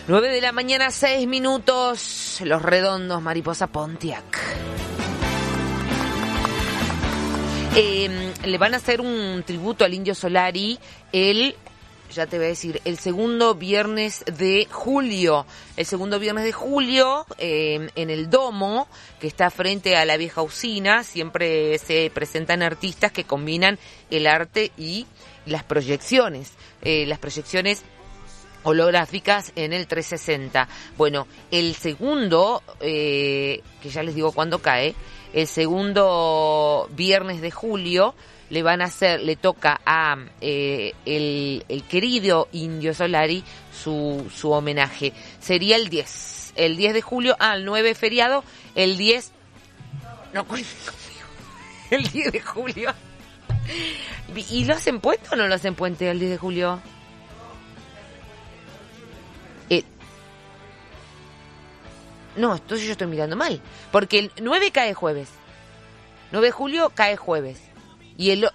9 de la mañana, 6 minutos. Los Redondos, Mariposa Pontiac. Le van a hacer un tributo al Indio Solari ya te voy a decir, el segundo viernes de julio. El segundo viernes de julio, en el Domo, que está frente a la vieja usina, siempre se presentan artistas que combinan el arte y las proyecciones. Las proyecciones holográficas en el 360. Bueno, el segundo, que ya les digo cuándo cae, el segundo viernes de julio le toca a el querido Indio Solari su homenaje. Sería el 10 de julio, el 9 feriado, el 10, no cuenten conmigo, el 10 de julio. ¿Y lo hacen puente o no lo hacen puente el 10 de julio? No, entonces yo estoy mirando mal. Porque el 9 cae jueves. 9 de julio cae jueves. Y el...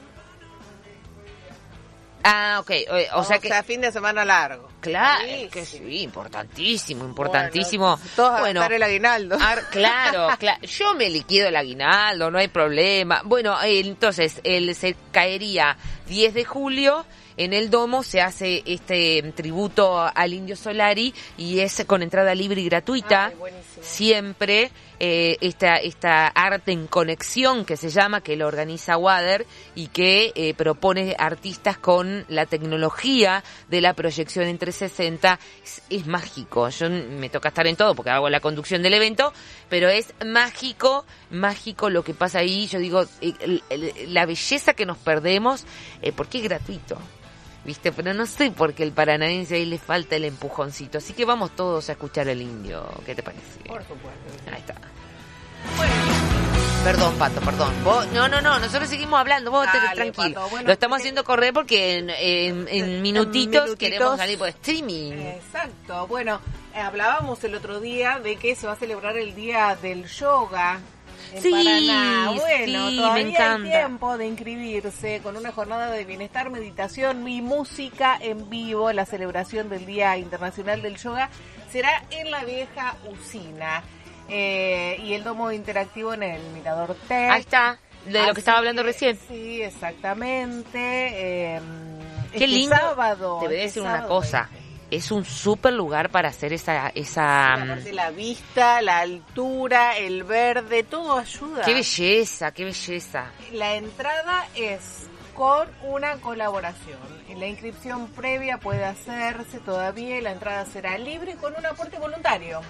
ok. O sea que... fin de semana largo. Claro, que sí, importantísimo. Bueno, todos a gastar el aguinaldo. Claro. Yo me liquido el aguinaldo, no hay problema. Bueno, entonces, se caería 10 de julio... En el Domo se hace este tributo al Indio Solari y es con entrada libre y gratuita. Siempre esta arte en conexión que se llama, que lo organiza Wader y que propone artistas con la tecnología de la proyección en 360. Es mágico. Yo me toca estar en todo porque hago la conducción del evento, pero es mágico lo que pasa ahí. Yo digo, la belleza que nos perdemos, porque es gratuito. ¿Viste? Pero no sé por qué el paranaense ahí le falta el empujoncito. Así que vamos todos a escuchar al Indio. ¿Qué te parece? Por supuesto. Ahí está. Bueno. Perdón, Pato, perdón. Vos, no. Nosotros seguimos hablando. Vos tranquilo. Bueno, lo estamos haciendo correr porque en minutitos queremos salir por streaming. Exacto. Bueno, hablábamos el otro día de que se va a celebrar el Día del Yoga. En Paraná. Bueno, todavía hay tiempo de inscribirse con una jornada de bienestar, meditación y música en vivo. La celebración del Día Internacional del Yoga será en la vieja usina y el domo interactivo en el Mirador Tech. Ahí está, de lo que estaba hablando recién. Sí, exactamente. Qué lindo. Sábado. Te voy a decir una cosa. Es un súper lugar para hacer esa... Aparte la vista, la altura, el verde, todo ayuda. ¡Qué belleza, qué belleza! La entrada es con una colaboración. La inscripción previa puede hacerse todavía y la entrada será libre con un aporte voluntario.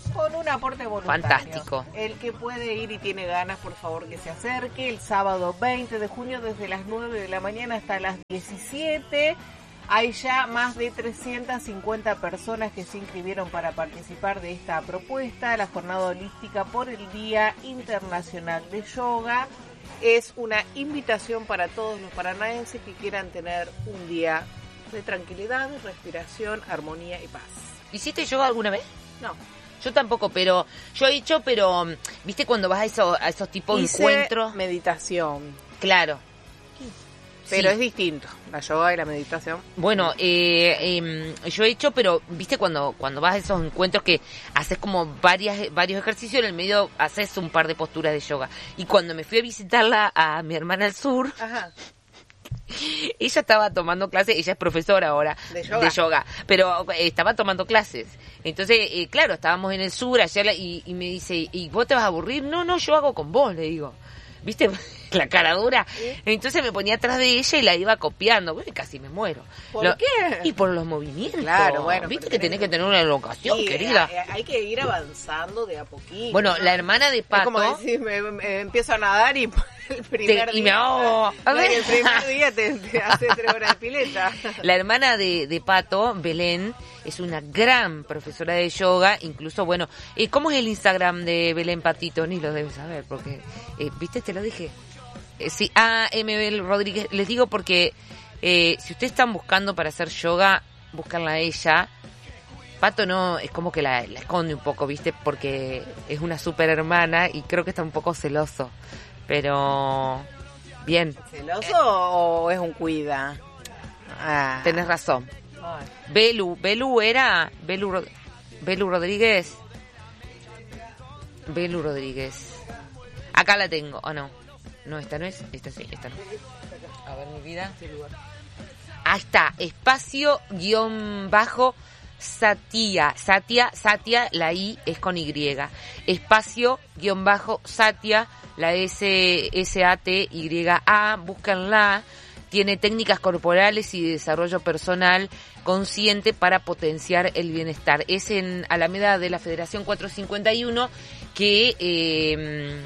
Fantástico. El que puede ir y tiene ganas, por favor, que se acerque el sábado 20 de junio desde las 9 de la mañana hasta las 17. Hay ya más de 350 personas que se inscribieron para participar de esta propuesta. La jornada holística por el Día Internacional de Yoga es una invitación para todos los paranaenses que quieran tener un día de tranquilidad, respiración, armonía y paz. ¿Hiciste yoga alguna vez? No. Yo tampoco, pero yo he hecho, ¿viste cuando vas a esos tipos de encuentros? Meditación. Claro. Pero sí. Es distinto, la yoga y la meditación. Bueno, yo he hecho, pero viste cuando vas a esos encuentros que haces como varios ejercicios, en el medio haces un par de posturas de yoga. Y cuando me fui a visitarla a mi hermana al sur, ajá, ella estaba tomando clases, ella es profesora ahora de yoga, pero estaba tomando clases. Entonces, claro, estábamos en el sur ayer y me dice, ¿y vos te vas a aburrir? No, yo hago con vos, le digo. ¿Viste? La cara dura. ¿Sí? Entonces me ponía atrás de ella y la iba copiando. Bueno, casi me muero. ¿Por qué? Y por los movimientos. Claro, bueno. ¿Viste que tenés que tener una locación, querida? Hay que ir avanzando de a poquito. Bueno, ¿no? La hermana de Pato... Es como decir, me empiezo a nadar y el primer día... Y me ahogo. El primer día te hace 3 horas de pileta. La hermana de Pato, Belén, es una gran profesora de yoga. Incluso, bueno... ¿Cómo es el Instagram de Belén Patito? Ni lo debes saber, porque... ¿Viste? Te lo dije. Sí, MBL Rodríguez, les digo porque si ustedes están buscando para hacer yoga, búscanla a ella. Pato no, es como que la esconde un poco, ¿viste? Porque es una súper hermana y creo que está un poco celoso. Pero, bien. ¿Celoso o es un cuida? Tenés razón. Ay. Belu Rodríguez. Belu Rodríguez. Acá la tengo, ¿o no? No, esta no es. Esta sí, esta no. A ver, mi vida. Ahí está. Espacio _ Satia, la I es con Y. Espacio _ Satia, la SATYA, búscanla. Tiene técnicas corporales y desarrollo personal consciente para potenciar el bienestar. Es en Alameda de la Federación 451 que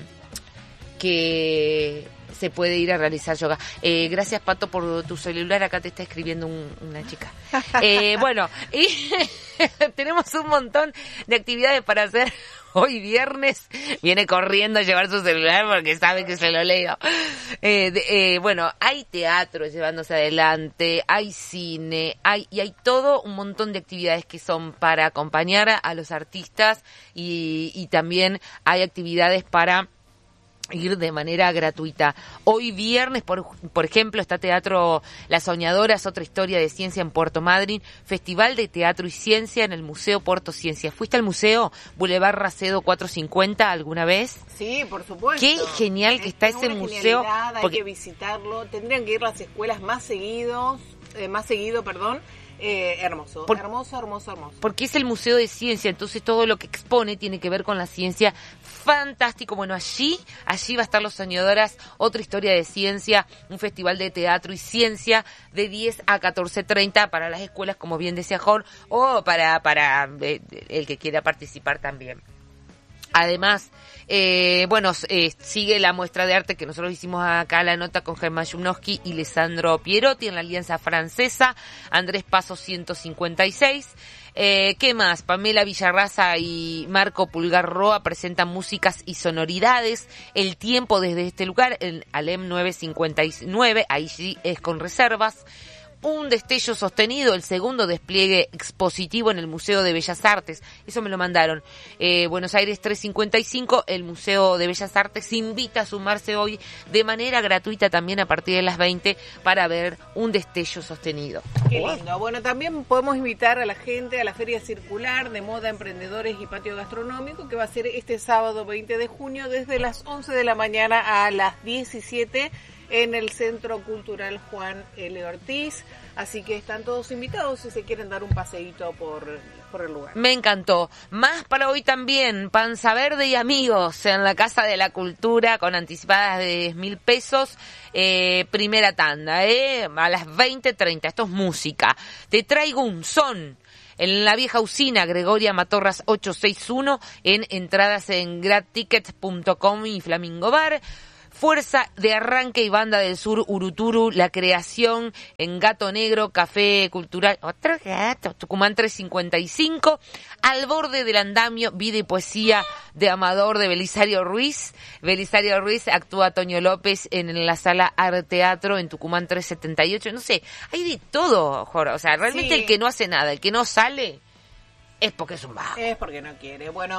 se puede ir a realizar yoga. Gracias, Pato, por tu celular. Acá te está escribiendo una chica. Bueno, y tenemos un montón de actividades para hacer. Hoy viernes viene corriendo a llevar su celular porque sabe que se lo leo. Bueno, hay teatro llevándose adelante, hay cine, hay todo un montón de actividades que son para acompañar a los artistas y también hay actividades para ir de manera gratuita. Hoy viernes, por ejemplo, está Teatro Las Soñadoras, otra historia de ciencia en Puerto Madryn, Festival de Teatro y Ciencia en el Museo Puerto Ciencia. ¿Fuiste al museo Boulevard Racedo 450 alguna vez? Sí, por supuesto. Qué genial que está ese museo. Porque hay que visitarlo. Tendrían que ir las escuelas más seguido. Hermoso. Porque es el Museo de Ciencia, entonces todo lo que expone tiene que ver con la ciencia. Fantástico. Bueno, allí va a estar Los Soñadoras, otra historia de ciencia, un festival de teatro y ciencia de 10 a 14:30 para las escuelas, como bien decía Jorge, o para el que quiera participar también. Además, sigue la muestra de arte que nosotros hicimos acá, la nota con Germán Yumnowski y Lisandro Pierotti en la Alianza Francesa, Andrés Paso 156. ¿Qué más? Pamela Villarraza y Marco Pulgar Roa presentan músicas y sonoridades. El tiempo desde este lugar, en Alem 959, ahí sí es con reservas. Un destello sostenido, el segundo despliegue expositivo en el Museo de Bellas Artes. Eso me lo mandaron. Buenos Aires 355, el Museo de Bellas Artes invita a sumarse hoy de manera gratuita también a partir de las 20 para ver un destello sostenido. Qué lindo. Bueno, también podemos invitar a la gente a la Feria Circular de Moda, Emprendedores y Patio Gastronómico, que va a ser este sábado 20 de junio desde las 11 de la mañana a las 17 en el Centro Cultural Juan L. Ortiz. Así que están todos invitados si se quieren dar un paseíto por el lugar. Me encantó. Más para hoy también, Panza Verde y amigos en la Casa de la Cultura con anticipadas de 10.000 pesos. Primera tanda, a las 20:30. Esto es música. Te traigo un son. En la vieja usina, Gregoria Matorras 861, en entradas en gradtickets.com y Flamingo Bar. Fuerza de Arranque y Banda del Sur, Uruturu, La Creación, en Gato Negro, Café Cultural, otro gato, Tucumán 355, Al Borde del Andamio, Vida y Poesía de Amador de Belisario Ruiz. Belisario Ruiz actúa Toño López en la Sala Arte Teatro en Tucumán 378. No sé, hay de todo, Jorge. O sea, realmente sí. El que no hace nada, el que no sale, es porque es un vago. Es porque no quiere. Bueno.